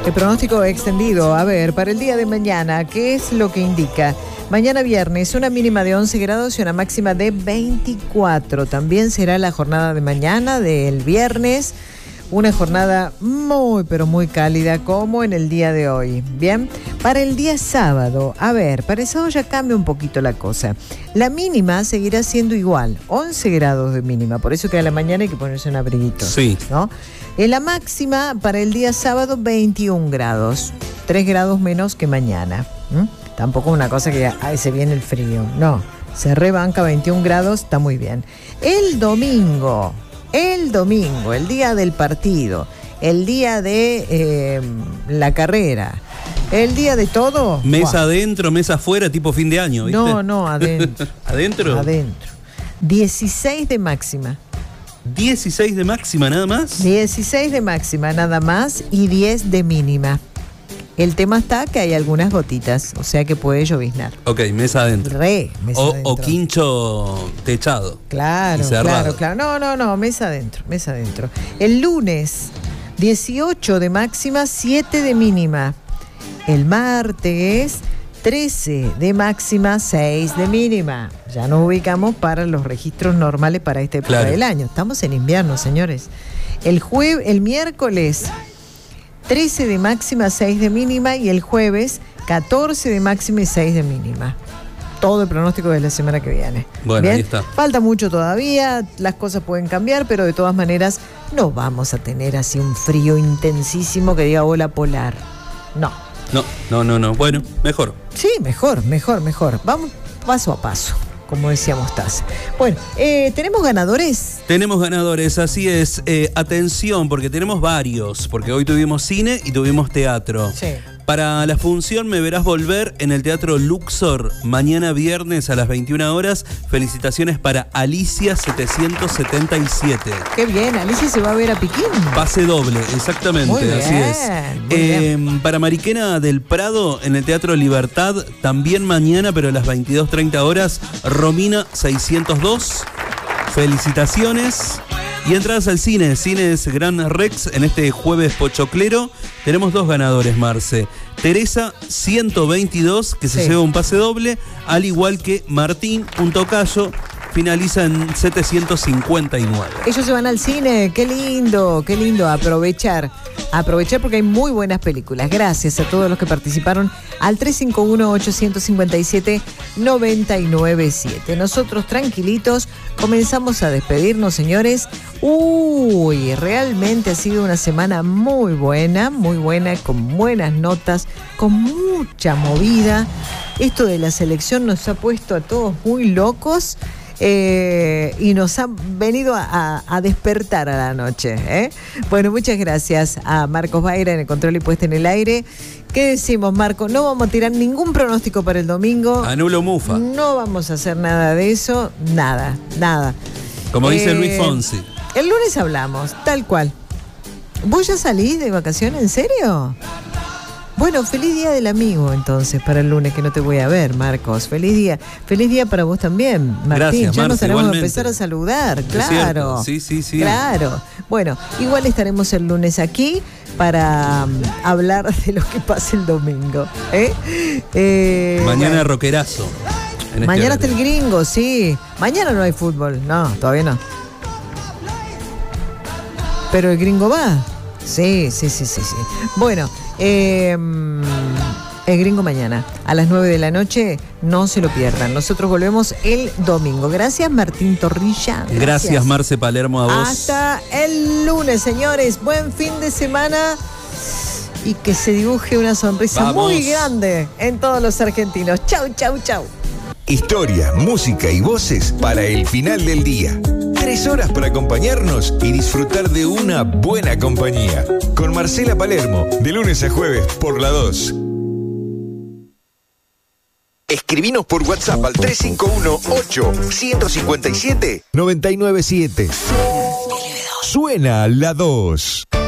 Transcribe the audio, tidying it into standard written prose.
El pronóstico extendido, a ver, para el día de mañana, ¿qué es lo que indica? Mañana viernes, una mínima de 11 grados y una máxima de 24. También será la jornada de mañana del viernes, una jornada muy, pero muy cálida como en el día de hoy. Bien, para el día sábado, a ver, para el sábado ya cambia un poquito la cosa. La mínima seguirá siendo igual, 11 grados de mínima, por eso que a la mañana hay que ponerse un abriguito. Sí. ¿No? En la máxima para el día sábado 21 grados, 3 grados menos que mañana. Tampoco una cosa que se viene el frío, no, se rebanca 21 grados, está muy bien. El domingo, el día del partido, el día de la carrera, el día de todo. Mesa adentro, mesa afuera, tipo fin de año, ¿viste? No, adentro. ¿Adentro? Adentro. 16 de máxima. 16 de máxima nada más. 16 de máxima nada más y 10 de mínima. El tema está que hay algunas gotitas, o sea que puede lloviznar. Ok, mesa adentro. Mesa adentro. O quincho techado. Claro. No, mesa adentro. El lunes, 18 de máxima, 7 de mínima. El martes, 13 de máxima, 6 de mínima. Ya nos ubicamos para los registros normales para esta época del año. Estamos en invierno, señores. El miércoles, 13 de máxima, 6 de mínima. Y el jueves, 14 de máxima y 6 de mínima. Todo el pronóstico de la semana que viene. Bueno, ¿bien? ahí está. Falta mucho todavía, las cosas pueden cambiar, pero de todas maneras no vamos a tener así un frío intensísimo que diga ola polar. No. Bueno, mejor. Sí, mejor. Vamos paso a paso, como decíamos Taz. Bueno, ¿tenemos ganadores? Tenemos ganadores, así es. Atención, porque tenemos varios, porque hoy tuvimos cine y tuvimos teatro. Sí. Para la función Me Verás Volver en el Teatro Luxor, mañana viernes a las 21 horas. Felicitaciones para Alicia 777. Qué bien, Alicia se va a ver a Piquín. Pase doble, exactamente, Muy bien, así es. muy bien. Para Mariquena del Prado en el Teatro Libertad, también mañana, pero a las 22:30 horas, Romina 602. Felicitaciones. Y entradas al cine, Cines Gran Rex, en este jueves pochoclero. Tenemos dos ganadores, Marce. Teresa 122, que se lleva un pase doble, al igual que Martín, un tocayo, finaliza en 759. Ellos se van al cine, qué lindo, aprovechar porque hay muy buenas películas. Gracias a todos los que participaron al 351-857-997. Nosotros tranquilitos comenzamos a despedirnos, señores. Realmente ha sido una semana muy buena, con buenas notas, con mucha movida. Esto de la selección nos ha puesto a todos muy locos. Y nos han venido a despertar a la noche. Bueno, muchas gracias a Marcos Baira en el control y puesta en el aire. ¿Qué decimos, Marco? No vamos a tirar ningún pronóstico para el domingo. Anulo Mufa. No vamos a hacer nada de eso. Nada. Como dice Luis Fonsi. El lunes hablamos, tal cual. ¿Vos ya salís de vacaciones? ¿En serio? Bueno, feliz día del amigo entonces para el lunes, que no te voy a ver, Marcos. Feliz día para vos también, Martín. Gracias, ya Marce, nos tenemos igualmente. que empezar a saludar, claro. Sí. Claro. Bueno, igual estaremos el lunes aquí para hablar de lo que pase el domingo. Mañana rockerazo. Mañana está el gringo, sí. Mañana no hay fútbol, no, todavía no. Pero el gringo va. Sí. Bueno, el gringo mañana a las 9 de la noche, no se lo pierdan. Nosotros volvemos el domingo. Gracias, Martín Torrilla. Gracias, Marce Palermo, a vos. Hasta el lunes, señores. Buen fin de semana y que se dibuje una sonrisa muy grande en todos los argentinos. Chau. Historia, música y voces para el final del día. 3 horas para acompañarnos y disfrutar de una buena compañía. Con Marcela Palermo, de lunes a jueves por la 2. Escribinos por WhatsApp al 351-8-157-997. Suena la 2.